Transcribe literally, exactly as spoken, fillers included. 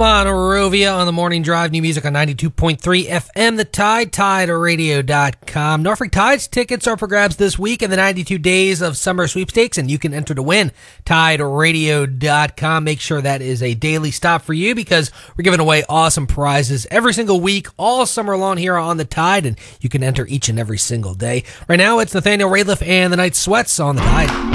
Monrovia on the Morning Drive. New music on ninety-two point three F M. The Tide, Tide Radio dot com. Norfolk Tides tickets are for grabs this week in the ninety-two Days of Summer Sweepstakes, and you can enter to win. Tide Radio dot com. Make sure that is a daily stop for you because we're giving away awesome prizes every single week, all summer long here on the Tide, and you can enter each and every single day. Right now, it's Nathaniel Rateliff and the Night Sweats on the Tide.